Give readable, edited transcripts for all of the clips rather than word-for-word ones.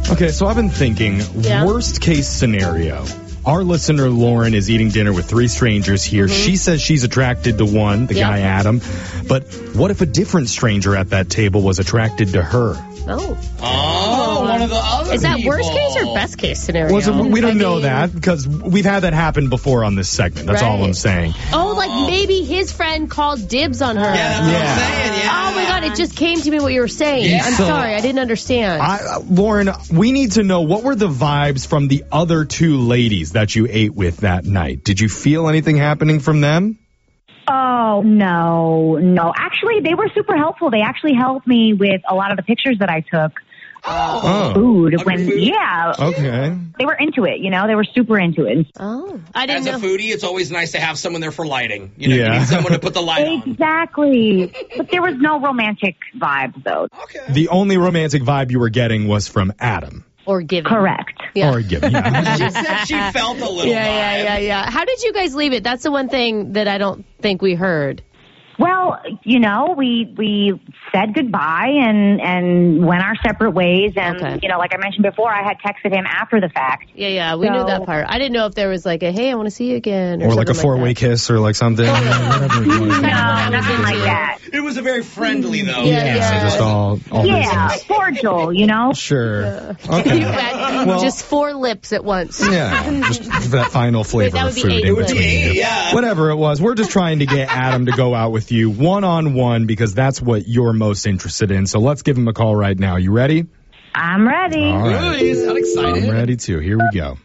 Okay, so I've been thinking, worst case scenario. Our listener, Lauren, is eating dinner with three strangers here. Mm-hmm. She says she's attracted to one, the guy, Adam. But what if a different stranger at that table was attracted to her? Oh, one of the other Is that people. worst case or best case scenario? We don't know that because we've had that happen before on this segment. That's all I'm saying. Oh, like maybe his friend called dibs on her. Yeah, that's what I'm saying. Yeah. Oh, my God. It just came to me what you were saying. Yeah. I'm sorry. I didn't understand. Lauren, we need to know, what were the vibes from the other two ladies that you ate with that night? Did you feel anything happening from them? Oh, no. Actually, they were super helpful. They actually helped me with a lot of the pictures that I took. Food. Yeah. Okay. They were into it, They were super into it. Oh. I didn't know. As a foodie, it's always nice to have someone there for lighting. You need someone to put the light on. Exactly. But there was no romantic vibes, though. Okay. The only romantic vibe you were getting was from Adam. Or giving. Correct. Yeah. Or giving. She said she felt a little vibe. Yeah. How did you guys leave it? That's the one thing that I don't think we heard. Well, we said goodbye and went our separate ways. And, like I mentioned before, I had texted him after the fact. Yeah, we knew that part. I didn't know if there was like a, hey, I want to see you again. Or like a four-way kiss or like something. Whatever it was. No, nothing like that. It was a very friendly, though. Yeah. Just all cordial, Sure. Okay. Just four lips at once. Yeah. Just that final flavor that would of be food. eight in lips. between. Yeah. Whatever it was. We're just trying to get Adam to go out with you one-on-one because that's what you're most interested in. So let's give him a call right now. You ready? I'm ready. All right. Really? You sound excited. I'm ready too. Here we go.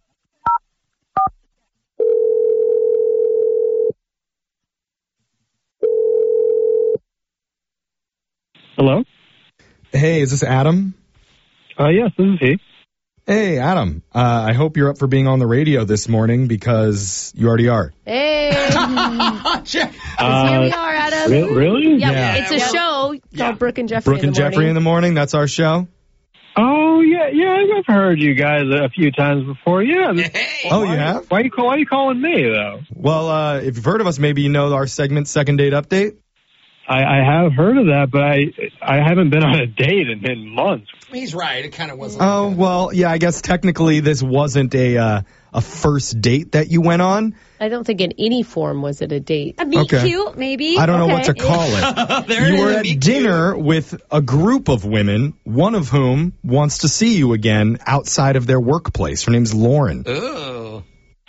Hello? Hey, is this Adam? Yes, this is he. Hey, Adam. I hope you're up for being on the radio this morning because you already are. Hey. Here we are, Adam. Really? Yeah. It's a show called Brooke and Jeffrey Brooke and Jeffrey in the morning. That's our show. Oh, yeah, I've heard you guys a few times before. Yeah. Oh, you have? Why are you calling me, though? Well, if you've heard of us, maybe you know our segment, Second Date Update. I have heard of that, but I haven't been on a date in months. He's right. It kind of wasn't. Oh, well, yeah, I guess technically this wasn't a first date that you went on. I don't think in any form was it a date. A meet cute, maybe? I don't know what to call it. You were at dinner with a group of women, one of whom wants to see you again outside of their workplace. Her name's Lauren. Ooh.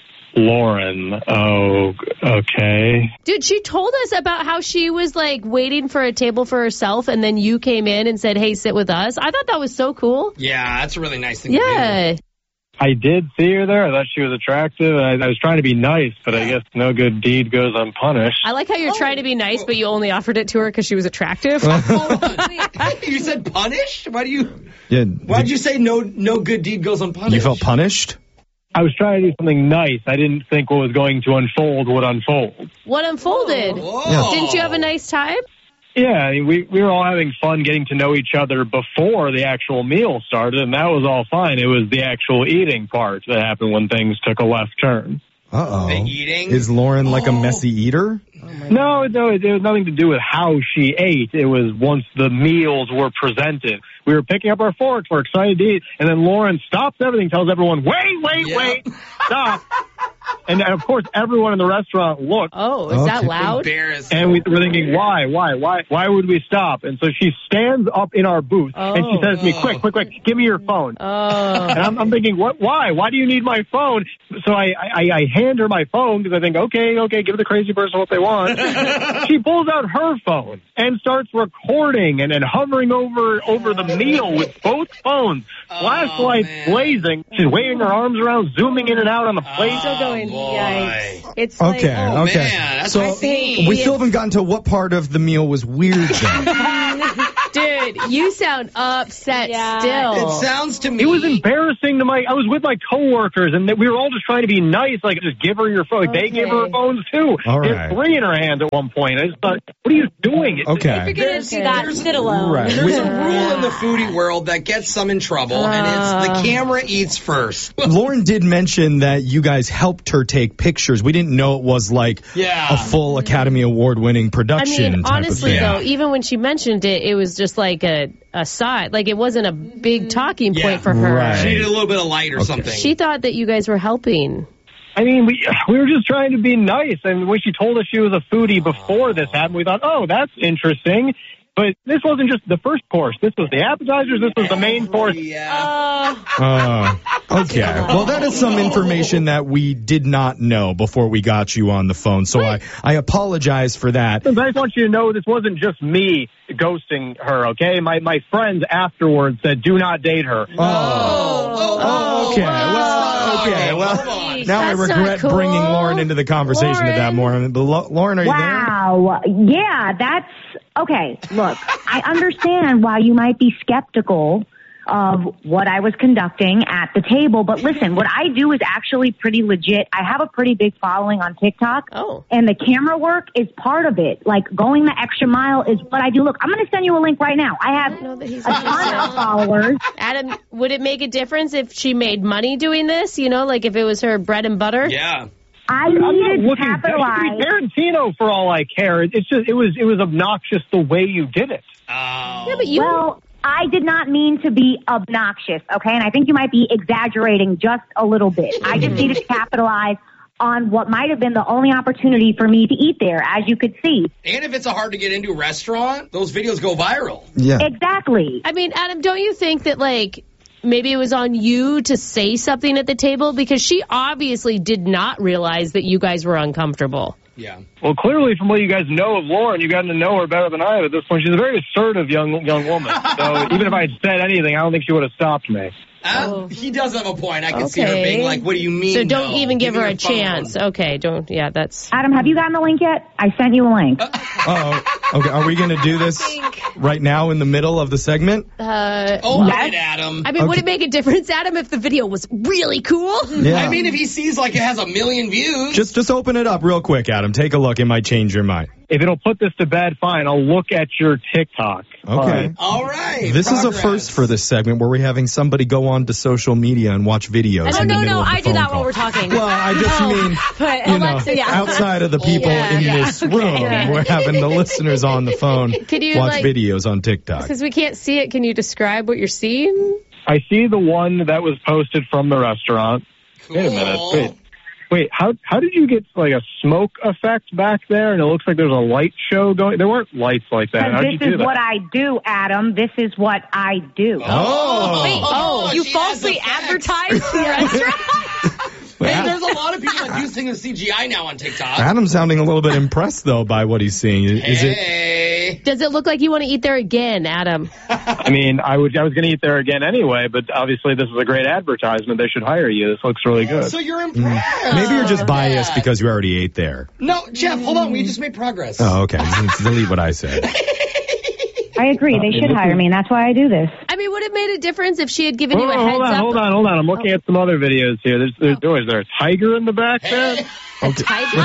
Lauren. Oh, okay. Dude, she told us about how she was like waiting for a table for herself and then you came in and said, hey, sit with us. I thought that was so cool. Yeah, that's a really nice thing to do. I did see her there. I thought she was attractive. I was trying to be nice, but I guess no good deed goes unpunished. I like how you're trying to be nice, but you only offered it to her because she was attractive. You said punished? Why do you? Yeah. Why'd you say no good deed goes unpunished? You felt punished? I was trying to do something nice. I didn't think what was going to unfold would unfold. What unfolded? Whoa. Didn't you have a nice time? Yeah, we were all having fun getting to know each other before the actual meal started, and that was all fine. It was the actual eating part that happened when things took a left turn. Uh-oh. The eating? Is Lauren like a messy eater? No, it had nothing to do with how she ate. It was once the meals were presented. We were picking up our forks. We're excited to eat. And then Lauren stops everything, tells everyone, wait, stop. And, of course, everyone in the restaurant looked. Oh, is that loud? And we're thinking, why? Why would we stop? And so she stands up in our booth, and she says to me, quick, give me your phone. And I'm thinking, what? Why? Why do you need my phone? So I hand her my phone because I think, okay, give the crazy person what they want. She pulls out her phone and starts recording and hovering over the meal with both phones, flashlights blazing. She's waving her arms around, zooming in and out on the plate. Still going, yikes. It's okay. Man, that's so we still haven't gotten to what part of the meal was weird then. Dude, you sound upset still. It sounds to me. It was embarrassing to I was with my coworkers, and we were all just trying to be nice, like just give her your phone. Like, they gave her phones too. All She had right. 3 in her hand at one point. I just thought, what are you doing? Okay. If you're going to do that, sit alone. Right. There's a rule in the foodie world that gets some in trouble, and it's the camera eats first. Lauren did mention that you guys helped her take pictures. We didn't know it was like a full Academy Award winning production. I mean, type honestly, of thing. though, even when she mentioned it, it was just like like a side. Like, it wasn't a big talking point for her. Right. She needed a little bit of light or something. She thought that you guys were helping. I mean, we were just trying to be nice. And when she told us she was a foodie before this happened, we thought, oh, that's interesting. But this wasn't just the first course. This was the appetizers. This was the main course. Yeah. Okay. Well, that is some information that we did not know before we got you on the phone. So I apologize for that. I just want you to know this wasn't just me ghosting her, okay? My friends afterwards said, do not date her. Okay. Well, now I regret bringing Lauren into the conversation at that morning. Lauren, are you there? Wow. Yeah, that's... Okay, look, I understand why you might be skeptical of what I was conducting at the table, but listen, what I do is actually pretty legit. I have a pretty big following on TikTok, and the camera work is part of it. Like, going the extra mile is what I do. Look, I'm going to send you a link right now. I have a ton of followers. Adam, would it make a difference if she made money doing this? You know, like if it was her bread and butter? Yeah. I needed to capitalize. It could be Tarantino for all I care. It's just it was obnoxious the way you did it. Yeah, but you... Well, I did not mean to be obnoxious, okay? And I think you might be exaggerating just a little bit. I just needed to capitalize on what might have been the only opportunity for me to eat there, as you could see. And if it's a hard to get into restaurant, those videos go viral. Yeah. Exactly. I mean, Adam, don't you think that, like, maybe it was on you to say something at the table? Because she obviously did not realize that you guys were uncomfortable. Yeah. Well, clearly, from what you guys know of Lauren, you've gotten to know her better than I have at this point. She's a very assertive young woman. So even if I had said anything, I don't think she would have stopped me. He does have a point. I can see her being like, what do you mean? So don't even give her a phone. chance. Okay, don't. Yeah, that's... Adam, have you gotten the link yet? I sent you a link. Okay, are we going to do this right now in the middle of the segment? Right, Adam. I mean, would it make a difference, Adam, if the video was really cool? Yeah. I mean, if he sees like it has 1 million views. Just open it up real quick, Adam. Take a look. It might change your mind. If it'll put this to bed, fine. I'll look at your TikTok. Okay. All right. This is a first for this segment where we're having somebody go on to social media and watch videos. No, I do that while we're talking. Well, I just mean, outside of the people in this room, we're having the listeners on the phone watch videos on TikTok. Because we can't see it, can you describe what you're seeing? I see the one that was posted from the restaurant. Cool. Wait a minute. Wait, how did you get like a smoke effect back there? And it looks like there's a light show going. There weren't lights like that. How'd you do that? This is what I do, Adam. This is what I do. You falsely advertised the restaurant? Hey, there's a lot of people that use things with CGI now on TikTok. Adam's sounding a little bit impressed, though, by what he's seeing. Does it look like you want to eat there again, Adam? I mean, I was going to eat there again anyway, but obviously this is a great advertisement. They should hire you. This looks really good. So you're impressed. Maybe you're just biased because you already ate there. No, Jeff, hold on. We just made progress. Oh, okay. Delete what I said. I agree. They should hire me, and that's why I do this. I mean, would it made a difference if she had given you a heads up? Hold on. I'm looking at some other videos here. Is there a tiger in the back there? Okay.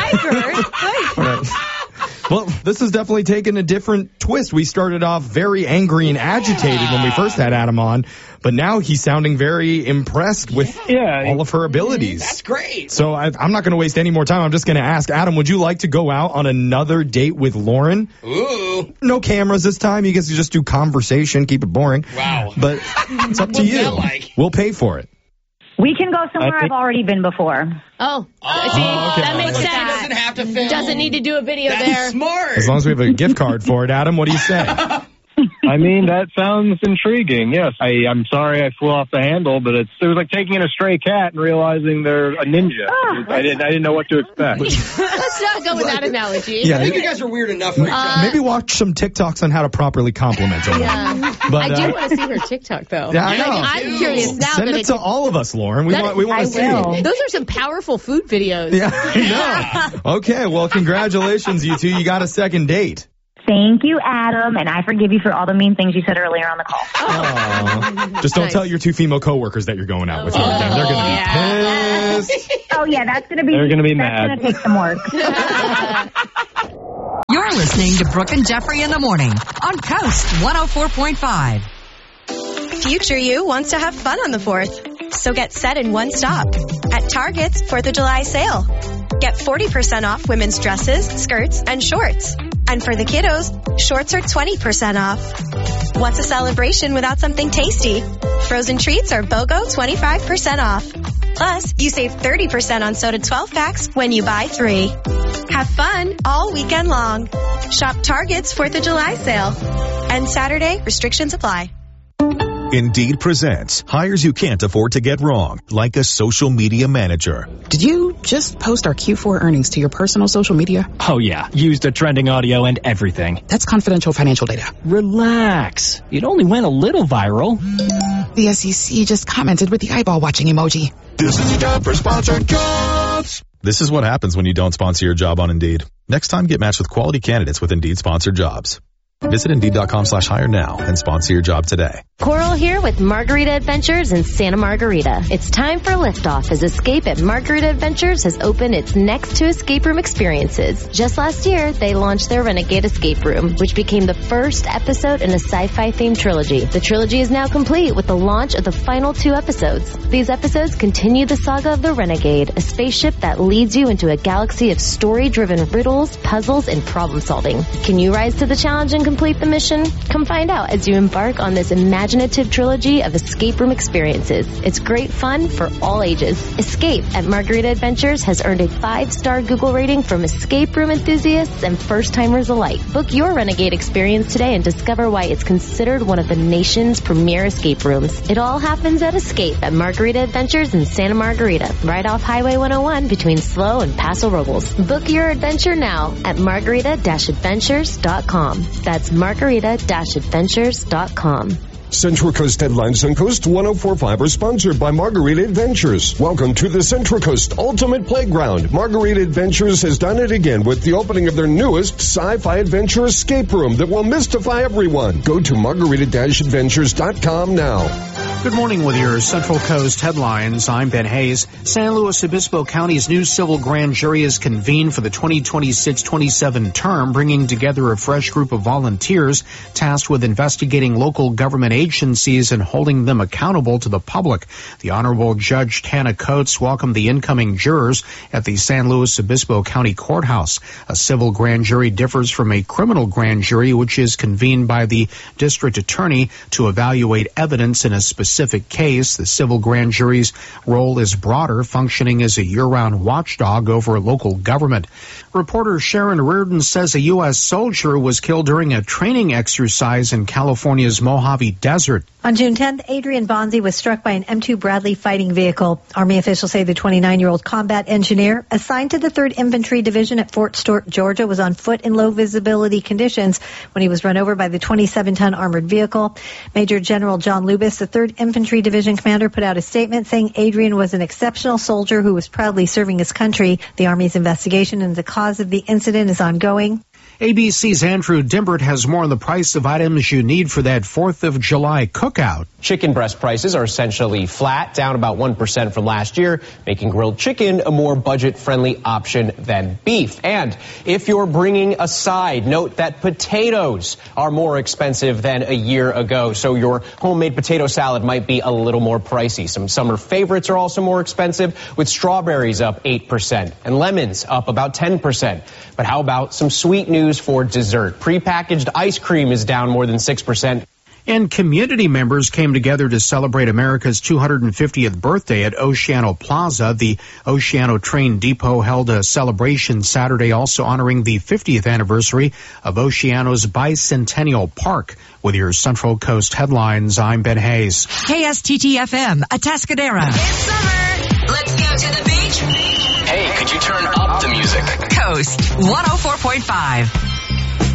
Tiger? Well, this has definitely taken a different twist. We started off very angry and agitated when we first had Adam on, but now he's sounding very impressed with all of her abilities. That's great. So I'm not going to waste any more time. I'm just going to ask, Adam, would you like to go out on another date with Lauren? Ooh. No cameras this time. You guys just do conversation, keep it boring. Wow. But it's up to you. That like? We'll pay for it. We can go somewhere I've already been before. See, that makes sense. Doesn't have to film. Doesn't need to do a video there. That's smart. As long as we have a gift card for it, Adam, what do you say? I mean, that sounds intriguing. Yes, I'm sorry I flew off the handle, but it was like taking in a stray cat and realizing they're a ninja. I didn't know what to expect. Let's not go with that analogy. Yeah, I think you guys are weird enough for each other. Maybe watch some TikToks on how to properly compliment a woman. But, I do want to see her TikTok, though. Yeah, I know. I'm curious now. Send it to all of us, Lauren. We want to see it. Those are some powerful food videos. Yeah, I know. Okay, well, congratulations, you two. You got a second date. Thank you, Adam, and I forgive you for all the mean things you said earlier on the call. Just don't tell your two female coworkers that you're going out with her again. They're going to be pissed. Oh, yeah, that's going to be... They're going to be mad. That's going to take some work. You're listening to Brooke and Jeffrey in the morning on Coast 104.5. Future you wants to have fun on the 4th, so get set in one stop at Target's 4th of July sale. Get 40% off women's dresses, skirts, and shorts. And for the kiddos, shorts are 20% off. What's a celebration without something tasty? Frozen treats are BOGO 25% off. Plus, you save 30% on soda 12-packs when you buy 3. Have fun all weekend long. Shop Target's 4th of July sale. And Saturday, restrictions apply. Indeed presents hires you can't afford to get wrong, like a social media manager. Did you just post our Q4 earnings to your personal social media? Oh yeah, used the trending audio and everything. That's confidential financial data. Relax. It only went a little viral. The SEC just commented with the eyeball watching emoji. This is time for sponsored jobs. This is what happens when you don't sponsor your job on Indeed. Next time, get matched with quality candidates with Indeed sponsored jobs. Visit Indeed.com/hire now and sponsor your job today. Coral here with Margarita Adventures in Santa Margarita. It's time for liftoff as Escape at Margarita Adventures has opened its next 2 escape room experiences. Just last year, they launched their Renegade Escape Room, which became the first episode in a sci-fi themed trilogy. The trilogy is now complete with the launch of the final 2 episodes. These episodes continue the saga of the Renegade, a spaceship that leads you into a galaxy of story-driven riddles, puzzles, and problem solving. Can you rise to the challenge and complete the mission? Come find out as you embark on this imaginative trilogy of escape room experiences. It's great fun for all ages. Escape at Margarita Adventures has earned a 5-star Google rating from escape room enthusiasts and first-timers alike. Book your Renegade experience today and discover why it's considered one of the nation's premier escape rooms. It all happens at Escape at Margarita Adventures in Santa Margarita, right off Highway 101 between SLO and Paso Robles. Book your adventure now at margarita-adventures.com. That's margarita-adventures.com. Central Coast Headlines on Coast 104.5 are sponsored by Margarita Adventures. Welcome to the Central Coast Ultimate Playground. Margarita Adventures has done it again with the opening of their newest sci-fi adventure escape room that will mystify everyone. Go to margarita-adventures.com now. Good morning with your Central Coast Headlines. I'm Ben Hayes. San Luis Obispo County's new civil grand jury is convened for the 2026-27 term, bringing together a fresh group of volunteers tasked with investigating local government agencies and holding them accountable to the public. The Honorable Judge Tana Coates welcomed the incoming jurors at the San Luis Obispo County Courthouse. A civil grand jury differs from a criminal grand jury, which is convened by the district attorney to evaluate evidence in a specific case. The civil grand jury's role is broader, functioning as a year-round watchdog over local government. Reporter Sharon Reardon says a U.S. soldier was killed during a training exercise in California's Mojave Desert. On June 10th, Adrian Bonzi was struck by an M2 Bradley fighting vehicle. Army officials say the 29-year-old combat engineer assigned to the 3rd Infantry Division at Fort Stewart, Georgia, was on foot in low visibility conditions when he was run over by the 27-ton armored vehicle. Major General John Lubis, the 3rd Infantry Division commander, put out a statement saying Adrian was an exceptional soldier who was proudly serving his country. The Army's investigation into the cause of the incident is ongoing. ABC's Andrew Dimbert has more on the price of items you need for that 4th of July cookout. Chicken breast prices are essentially flat, down about 1% from last year, making grilled chicken a more budget-friendly option than beef. And if you're bringing a side, note that potatoes are more expensive than a year ago, so your homemade potato salad might be a little more pricey. Some summer favorites are also more expensive, with strawberries up 8% and lemons up about 10%. But how about some sweet news for dessert? Prepackaged ice cream is down more than 6%. And community members came together to celebrate America's 250th birthday at Oceano Plaza. The Oceano Train Depot held a celebration Saturday, also honoring the 50th anniversary of Oceano's Bicentennial Park. With your Central Coast Headlines, I'm Ben Hayes. KSTT-FM, Atascadero. It's summer. Let's go to the beach. Hey, could you turn up the music? Coast 104.5.